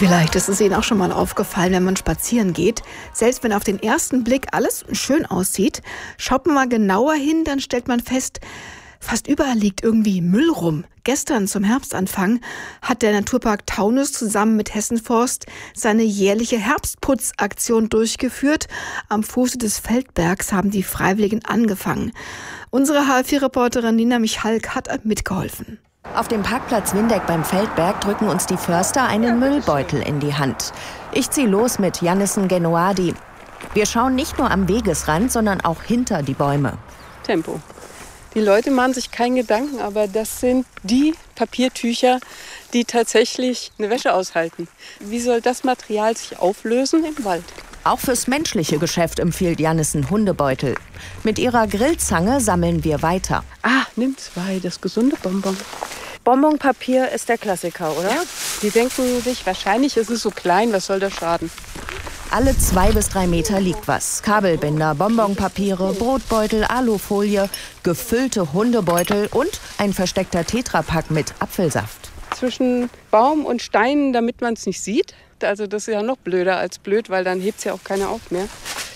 Vielleicht ist es Ihnen auch schon mal aufgefallen, wenn man spazieren geht. Selbst wenn auf den ersten Blick alles schön aussieht, schaut man mal genauer hin, dann stellt man fest, fast überall liegt irgendwie Müll rum. Gestern zum Herbstanfang hat der Naturpark Taunus zusammen mit Hessenforst seine jährliche Herbstputzaktion durchgeführt. Am Fuße des Feldbergs haben die Freiwilligen angefangen. Unsere HR4-Reporterin Nina Michalk hat mitgeholfen. Auf dem Parkplatz Windeck beim Feldberg drücken uns die Förster einen Müllbeutel in die Hand. Ich ziehe los mit Jannissen Genoadi. Wir schauen nicht nur am Wegesrand, sondern auch hinter die Bäume. Tempo. Die Leute machen sich keinen Gedanken, aber das sind die Papiertücher, die tatsächlich eine Wäsche aushalten. Wie soll das Material sich auflösen im Wald? Auch fürs menschliche Geschäft empfiehlt Jannissen Hundebeutel. Mit ihrer Grillzange sammeln wir weiter. Nimm 2, das gesunde Bonbon. Bonbonpapier ist der Klassiker, oder? Ja. Die denken sich, wahrscheinlich ist es so klein, was soll das schaden? Alle 2 bis 3 Meter liegt was. Kabelbinder, Bonbonpapiere, Brotbeutel, Alufolie, gefüllte Hundebeutel und ein versteckter Tetrapack mit Apfelsaft. Zwischen Baum und Steinen, damit man es nicht sieht. Also das ist ja noch blöder als blöd, weil dann hebt es ja auch keiner auf mehr.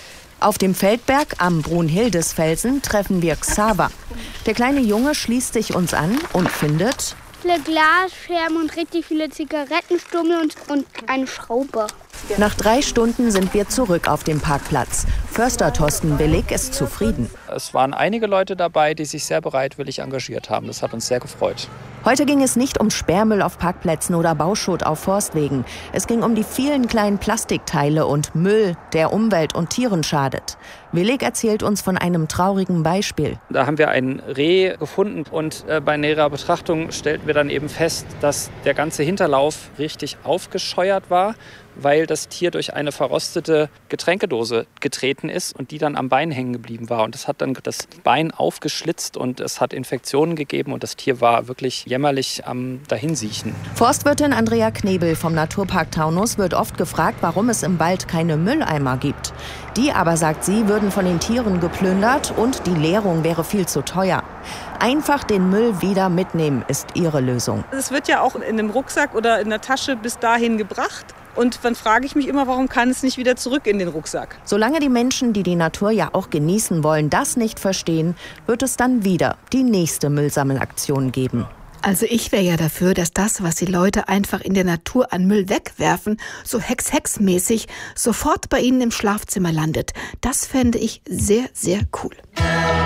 Auf dem Feldberg am Brunhildesfelsen treffen wir Xaver. Der kleine Junge schließt sich uns an und findet viele Glasscherben und richtig viele Zigarettenstummel und eine Schraube. Nach 3 Stunden sind wir zurück auf dem Parkplatz. Förster Thorsten Willig ist zufrieden. Es waren einige Leute dabei, die sich sehr bereitwillig engagiert haben. Das hat uns sehr gefreut. Heute ging es nicht um Sperrmüll auf Parkplätzen oder Bauschutt auf Forstwegen. Es ging um die vielen kleinen Plastikteile und Müll, der Umwelt und Tieren schadet. Willig erzählt uns von einem traurigen Beispiel. Da haben wir ein Reh gefunden und bei näherer Betrachtung stellten wir dann eben fest, dass der ganze Hinterlauf richtig aufgescheuert war, weil das Tier durch eine verrostete Getränkedose getreten ist und die dann am Bein hängen geblieben war. Und das hat dann das Bein aufgeschlitzt und es hat Infektionen gegeben und das Tier war wirklich jämmerlich am Dahinsiechen. Forstwirtin Andrea Knebel vom Naturpark Taunus wird oft gefragt, warum es im Wald keine Mülleimer gibt. Die aber, sagt sie, würden von den Tieren geplündert und die Leerung wäre viel zu teuer. Einfach den Müll wieder mitnehmen ist ihre Lösung. Es wird ja auch in einem Rucksack oder in der Tasche bis dahin gebracht. Und dann frage ich mich immer, warum kann es nicht wieder zurück in den Rucksack? Solange die Menschen, die die Natur ja auch genießen wollen, das nicht verstehen, wird es dann wieder die nächste Müllsammelaktion geben. Also ich wäre ja dafür, dass das, was die Leute einfach in der Natur an Müll wegwerfen, so Hex-Hex-mäßig sofort bei ihnen im Schlafzimmer landet. Das fände ich sehr, sehr cool.